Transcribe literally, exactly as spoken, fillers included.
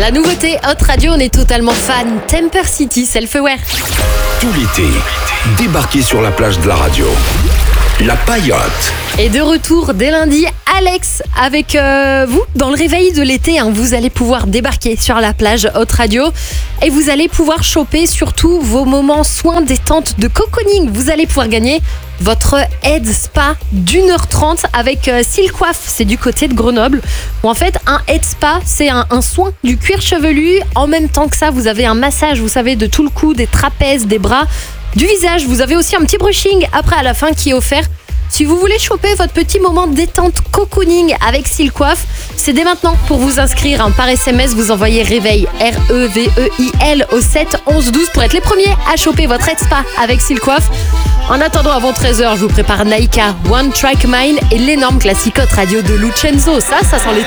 La nouveauté Hot Radio, on est totalement fan. Temper City, Self-Aware. Tout l'été, débarquez sur la plage de la radio. La Paillote. Et de retour dès lundi, Alex avec euh, vous dans le réveil de l'été. Hein, vous allez pouvoir débarquer sur la plage Hot Radio et vous allez pouvoir choper surtout vos moments soins détente de cocooning. Vous allez pouvoir gagner votre head spa d'une heure trente avec euh, Silcoif. C'est du côté de Grenoble. Où en fait, un head spa, c'est un, un soin du cuir chevelu. En même temps que ça, vous avez un massage, vous savez, de tout le cou, des trapèzes, des bras, du visage. Vous avez aussi un petit brushing après à la fin qui est offert. Si vous voulez choper votre petit moment de détente cocooning avec Silcoif, c'est dès maintenant. Pour vous inscrire hein, par S M S, vous envoyez réveil R E V E I L au sept onze douze pour être les premiers à choper votre head spa avec Silcoif. En attendant, avant treize heures, je vous prépare Naïka, One Track Mind et l'énorme classique Hot Radio de Lucenzo. Ça, ça sent les